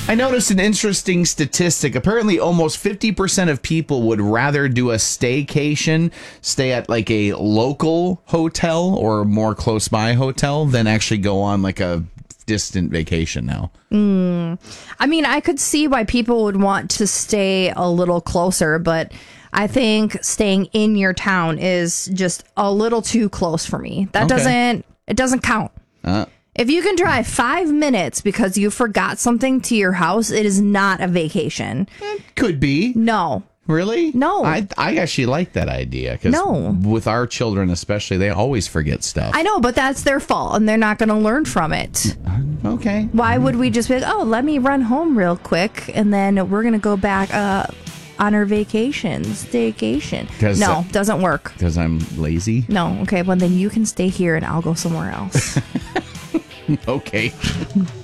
I noticed an interesting statistic. Apparently, almost 50% of people would rather do a staycation, stay at like a local hotel or more close by hotel, than actually go on like a distant vacation now. I mean, I could see why people would want to stay a little closer, but I think staying in your town is just a little too close for me. That doesn't count. If you can drive 5 minutes because you forgot something to your house, it is not a vacation. Could be. No. Really? No. I actually like that idea. Because with our children especially, they always forget stuff. I know, but that's their fault, and they're not going to learn from it. Okay. Why would we just be like, oh, let me run home real quick, and then we're going to go back on our staycation. No, doesn't work. Because I'm lazy? No. Okay, well, then you can stay here, and I'll go somewhere else. Okay.